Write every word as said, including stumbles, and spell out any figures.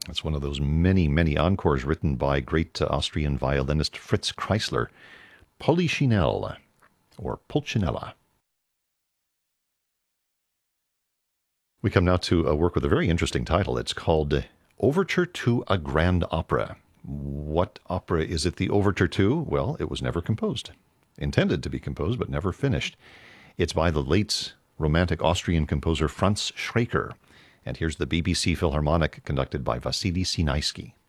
It's one of those many, many encores written by great uh, Austrian violinist Fritz Kreisler. Polichinelle, or Pulcinella. We come now to a work with a very interesting title. It's called Overture to a Grand Opera. What opera is it the overture to? Well, it was never composed. Intended to be composed, but never finished. It's by the late Romantic Austrian composer Franz Schreker. And here's the B B C Philharmonic conducted by Vasily Sinaisky.